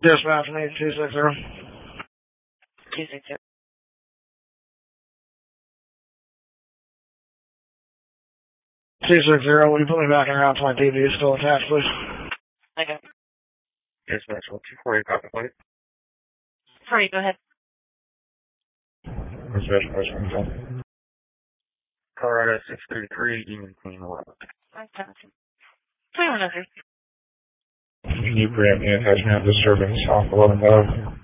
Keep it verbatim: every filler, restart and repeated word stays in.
Dispatch, I need two six zero. two six zero. two six zero, will you put me back in route to my T V is still attached, please? Okay. Dispatch, one two four eight, copy, please. Sorry, go ahead. Dispatch, question one. Colorado six thirty-three, Union Queen eleven. I got you. twenty-one oh three. Can you grant me attention at disturbance off eleven thousand?